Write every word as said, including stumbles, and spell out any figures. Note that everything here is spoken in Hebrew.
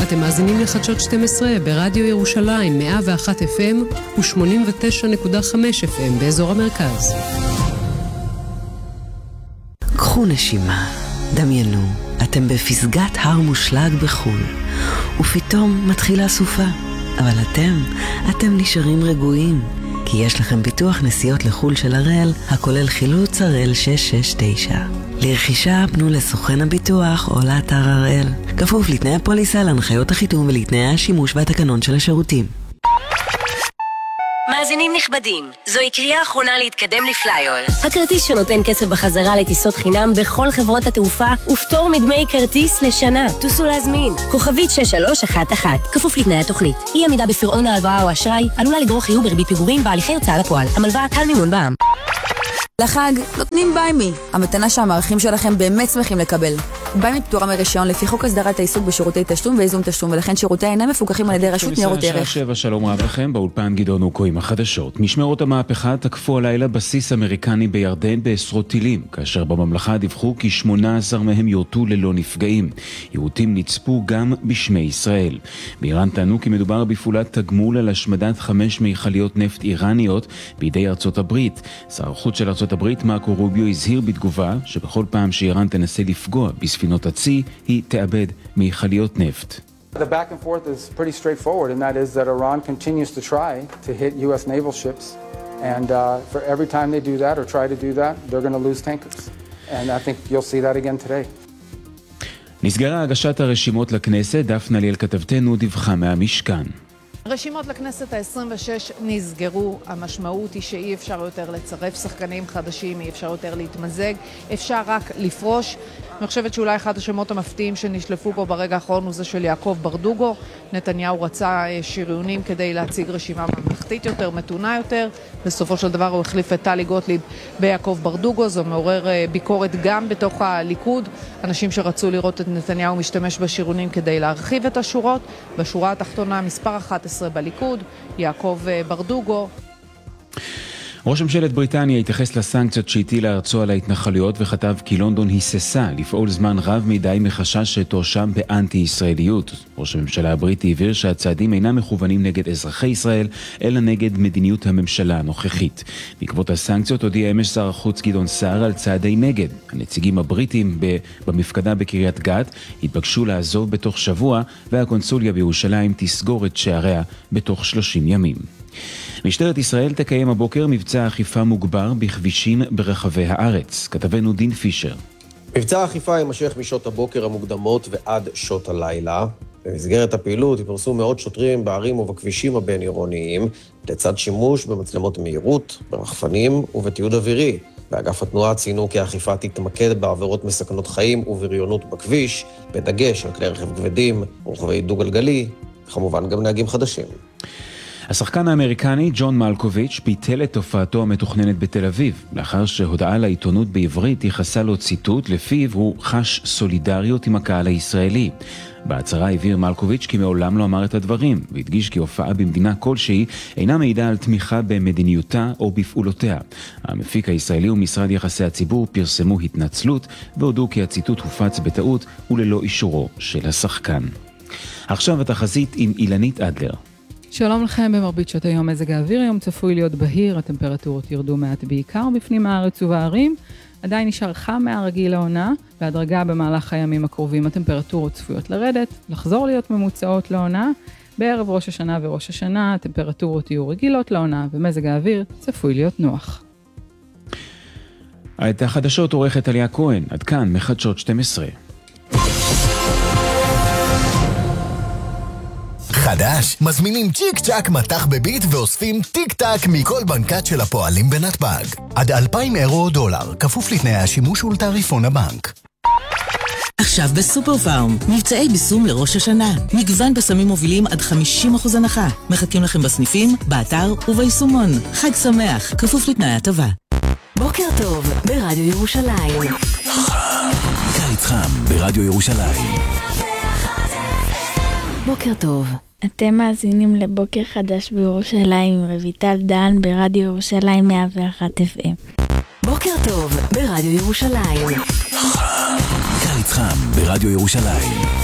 אתם מאזינים לחדשות שתים עשרה ברדיו ירושלים מאה ואחת אף אם ו-שמונים ותשע נקודה חמש אף אם באזור המרכז. קחו נשימה, דמיינו, אתם בפסגת הר מושלג בחול, ופתאום מתחילה סופה. אבל אתם, אתם נשארים רגועים, כי יש לכם ביטוח נסיעות לחול של הראל, הכולל חילוץ הראל שש שש תשע. לרכישה פנו לסוכן הביטוח או לאתר הראל. כפוף לתנאי הפוליסה, להנחיות החיתום ולתנאי השימוש והתקנון של השירותים. מאזינים נכבדים, זוהי קריאה אחרונה להתקדם לפלייר. הכרטיס שנותן כסף בחזרה לטיסות חינם בכל חברות התעופה ופטור מדמי כרטיס לשנה. תוסו להזמין. כוכבית שש שלוש אחת אחת. כפוף לתנאי התוכנית. אי עמידה בפירעון ההלוואה או אשראי עלולה לגרור חיוב בריבית פיגורים בהליכי הוצאה לפועל. המלווה קל מימון בע"מ. לחג נותנים ביימי, המתנה שהמערכים שלכם באמת שמחים לקבל. ביימי פטורה מרישיון לפי חוק הסדרת העיסוק בשירותי תשלום וייזום תשלום, ולכן שירותי אינם מפוקחים על ידי רשות ניירות ערך. שבע, שלום רב לכם, באולפן גדעון אוקו עם החדשות. משמרות המהפכה תקפו הלילה בסיס אמריקני בירדן בעשרות טילים, כאשר בממלכה דיווחו כי שמונה עשר מהם יורטו ללא נפגעים. יירוטים נצפו גם בשמי ישראל. באיראן טענו כי מדובר בפעולת תגמול על השמדת חמש מיכליות נפט איראניות בידי ארצות הברית. שר החוץ של ארצות הברית מרקו רוביו הזהיר בתגובה שבכל פעם שאיראן תנסה לפגוע בספינות הצי היא תאבד מיכליות נפט. The back and forth is pretty straightforward, and that is that Iran continues to try to hit U S naval ships, and uh, for every time they do that or try to do that, they're going to lose tankers. And I think you'll see that again today. נסגרה הגשת הרשימות לכנסת, דפנה ליאל כתבתנו דיווחה מהמשכן. רשימות לכנסת ה-עשרים ושש נסגרו. המשמעות היא שאי אפשר יותר לצרף שחקנים חדשים, אי אפשר יותר להתמזג, אפשר רק לפרוש. אני חושבת שאולי אחד השמות המפתיעים שנשלפו פה ברגע האחרון הוא זה של יעקב ברדוגו. נתניהו רצה שריונים כדי להציג רשימה ממלכתית יותר, מתונה יותר. בסופו של דבר הוא החליף את טלי גוטליב ביעקב ברדוגו. זה מעורר ביקורת גם בתוך הליכוד. אנשים שרצו לראות את נתניהו משתמש בשריונים כדי להרחיב את השורות. בשורה התחתונה מספר אחת עשרה בליכוד, יעקב ברדוגו. ראש ממשלת בריטניה התייחס לסנקציות שהטילה ארצו על ההתנחלויות וכתב כי לונדון היססה לפעול זמן רב מדי מחשש שתואשם באנטי-ישראליות. ראש הממשלה הבריטי הבהיר שהצעדים אינם מכוונים נגד אזרחי ישראל, אלא נגד מדיניות הממשלה הנוכחית. בעקבות הסנקציות הודיע אמש שר החוץ גדעון סער על צעדי נגד. הנציגים הבריטים במפקדה בקריית גת התבקשו לעזוב בתוך שבוע, והקונסוליה בירושלים תסגור את שעריה בתוך שלושים ימים. משטרת ישראל תקיים הבוקר מבצע אכיפה מוגבר בכבישים ברחבי הארץ. כתבנו דין פישר. מבצע האכיפה יימשך משעות הבוקר המוקדמות ועד שעות הלילה. במסגרת הפעילות יפרסו מאות שוטרים בערים ובכבישים הבין-עירוניים, לצד שימוש במצלמות מהירות, ברחפנים ובתיעוד אווירי. באגף התנועה ציינו כי האכיפה תתמקד בעבירות מסכנות חיים ובריונות בכביש, בדגש על כלי רכב כבדים, רוכבי דו-גלגלי, וכמובן גם נהגים חדשים. השחקן האמריקני ג'ון מלקוביץ' ביטל את הופעתו המתוכננת בתל אביב, לאחר שהודעה לעיתונות בעברית ייחסה לו ציטוט לפיו הוא חש סולידריות עם הקהל הישראלי. בהצהרה הבהיר מלקוביץ' כי מעולם לא אמר את הדברים, והדגיש כי הופעה במדינה כלשהי אינה מעידה על תמיכה במדיניותה או בפעולותיה. המפיק הישראלי ומשרד יחסי הציבור פרסמו התנצלות, והודו כי הציטוט הופץ בטעות וללא אישורו של השחקן. עכשיו התחזית עם אילנית אדלר. שלום לכם, במרבית שעות היום מזג האוויר היום צפוי להיות בהיר, הטמפרטורות ירדו מעט בעיקר בפנים הארץ ובערים, עדיין נשאר חם מהרגיל לעונה, בהדרגה במהלך הימים הקרובים הטמפרטורות צפויות לרדת, לחזור להיות ממוצעות לעונה, בערב ראש השנה וראש השנה הטמפרטורות יהיו רגילות לעונה ומזג האוויר צפוי להיות נוח. את החדשות עורכת עליה כהן, עד כאן מחדשות שתים עשרה. חדש, מזמינים צ'יק צ'ק מתח בביט ואוספים טיק טק מכל בנקת של הפועלים בנתב"ג. עד אלפיים אירו או דולר, כפוף לתנאי השימוש ולתעריפון הבנק. עכשיו בסופר פארם, מבצעי ביסום לראש השנה. מגוון בסמים מובילים עד חמישים אחוז הנחה. מחכים לכם בסניפים, באתר וביישומון. חג שמח, כפוף לתנאי הטבה. בוקר טוב ברדיו ירושלים. קיץ חם ברדיו ירושלים. בוקר טוב. אתם מאזינים לבוקר חדש בירושלים עם רויטל דן ברדיו ירושלים מאה ואחת אף אם. בוקר טוב ברדיו ירושלים. קיץ חם ברדיו ירושלים.